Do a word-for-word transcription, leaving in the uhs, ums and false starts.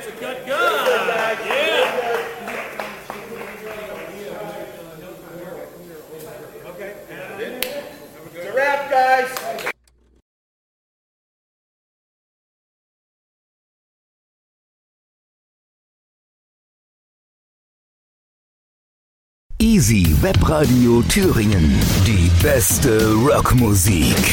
Good, good. Yeah. Okay. It's a wrap, guys. Easy Webradio Thüringen. Die beste Rockmusik.